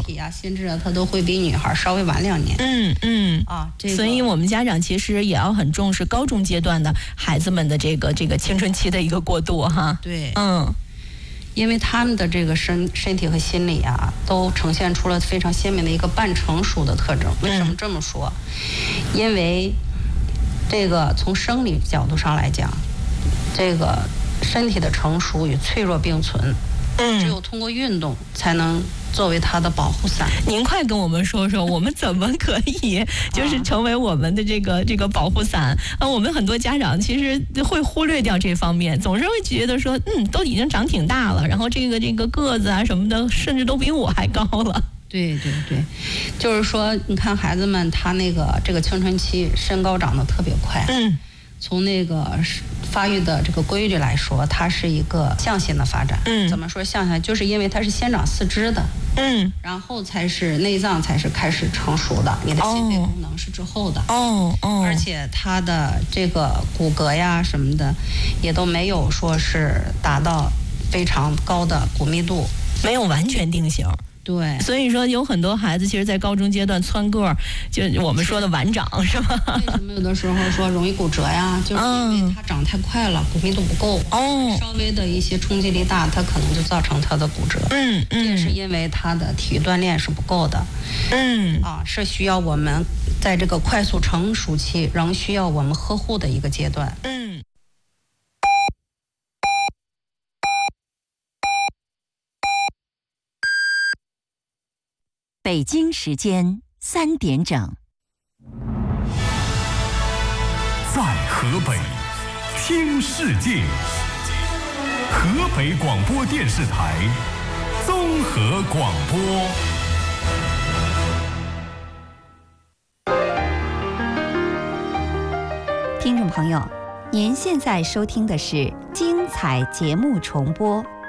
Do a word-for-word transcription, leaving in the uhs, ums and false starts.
身体啊、心智啊，它都会比女孩稍微晚两年。 嗯嗯啊，这个， 所以我们家长其实也要很重视高中阶段的孩子们的这个这个青春期的一个过渡哈。 对， 嗯。 因为他们的这个身身体和心理啊，都呈现出了非常鲜明的一个半成熟的特征。为什么这么说？嗯、因为这个从生理角度上来讲，这个身体的成熟与脆弱并存。嗯，只有通过运动才能作为它的保护伞。 您快跟我们说说，我们怎么可以就是成为我们的这个这个保护伞啊？我们很多家长其实会忽略掉这方面，总是会觉得说，嗯，都已经长挺大了，然后这个这个个子啊什么的，甚至都比我还高了。 对对对，就是说，你看孩子们他那个这个青春期身高长得特别快。嗯。从那个发育的这个规律来说，它是一个向性的发展。嗯，怎么说向性？就是因为它是先长四肢的，嗯，然后才是内脏才是开始成熟的，你的心肺功能是之后的。哦哦，而且它的这个骨骼呀什么的，也都没有说是达到非常高的骨密度， 没有完全定型。 对， 所以说有很多孩子其实在高中阶段蹿个儿，就我们说的晚长是吧？ 为什么有的时候说容易骨折呀？就是因为它长太快了，骨密度不够。哦，稍微的一些冲击力大，它可能就造成它的骨折。嗯嗯，也是因为它的体育锻炼是不够的。嗯，啊，是需要我们在这个快速成熟期仍需要我们呵护的一个阶段。嗯。 北京时间三点整， 在河北听世界，河北广播电视台综合广播。 听众朋友，您现在收听的是精彩节目重播。